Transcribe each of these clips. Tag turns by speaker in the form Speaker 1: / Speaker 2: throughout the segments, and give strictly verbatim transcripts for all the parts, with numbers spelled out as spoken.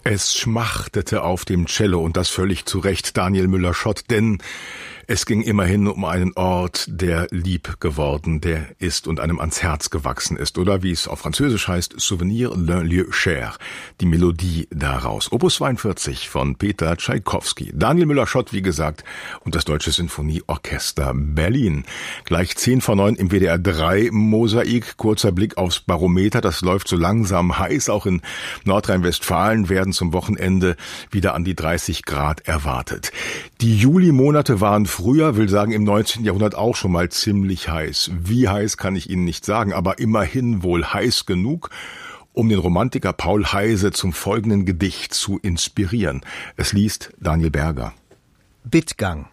Speaker 1: Es schmachtete auf dem Cello und das völlig zu Recht Daniel Müller-Schott, denn es ging immerhin um einen Ort, der lieb geworden, der ist und einem ans Herz gewachsen ist. Oder wie es auf Französisch heißt, Souvenir d'un lieu cher. Die Melodie daraus. Opus zweiundvierzig von Peter Tschaikowski. Daniel Müller-Schott, wie gesagt, und das Deutsche Sinfonieorchester Berlin. Gleich zehn vor neun im W D R drei Mosaik. Kurzer Blick aufs Barometer. Das läuft so langsam heiß. Auch in Nordrhein-Westfalen werden zum Wochenende wieder an die dreißig Grad erwartet. Die Julimonate waren früher, will sagen im neunzehnten Jahrhundert auch schon mal ziemlich heiß. Wie heiß kann ich Ihnen nicht sagen, aber immerhin wohl heiß genug, um den Romantiker Paul Heyse zum folgenden Gedicht zu inspirieren. Es liest Daniel Berger.
Speaker 2: Bittgang.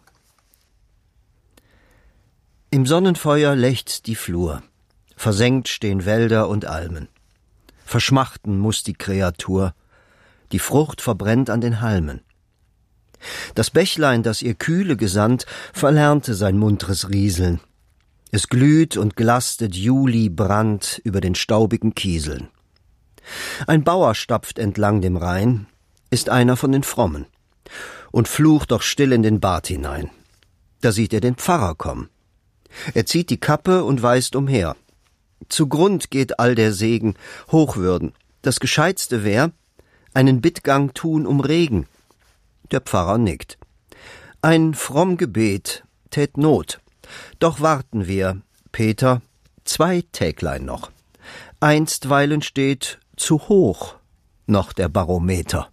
Speaker 2: Im Sonnenfeuer lechzt die Flur, versenkt stehen Wälder und Almen. Verschmachten muß die Kreatur, die Frucht verbrennt an den Halmen. Das Bächlein, das ihr Kühle gesandt, verlernte sein muntres Rieseln. Es glüht und glastet Juli-Brand über den staubigen Kieseln. Ein Bauer stapft entlang dem Rhein, ist einer von den Frommen, und flucht doch still in den Bad hinein. Da sieht er den Pfarrer kommen. Er zieht die Kappe und weist umher. Zugrund geht all der Segen, Hochwürden. Das Gescheitste wär, einen Bittgang tun um Regen. Der Pfarrer nickt. Ein fromm Gebet tät Not. Doch warten wir, Peter, zwei Täglein noch. Einstweilen steht zu hoch noch der Barometer.